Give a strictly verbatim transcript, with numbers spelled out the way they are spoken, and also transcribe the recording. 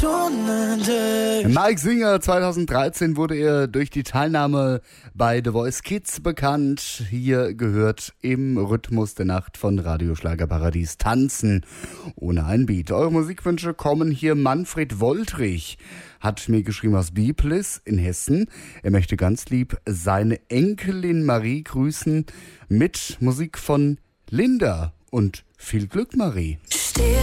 Mike Singer, zweitausenddreizehn wurde er durch die Teilnahme bei The Voice Kids bekannt. Hier gehört im Rhythmus der Nacht von Radio Schlagerparadies Tanzen ohne ein Beat. Eure Musikwünsche kommen hier. Manfred Woltrich hat mir geschrieben aus Biblis in Hessen. Er möchte ganz lieb seine Enkelin Marie grüßen mit Musik von Linda und viel Glück, Marie.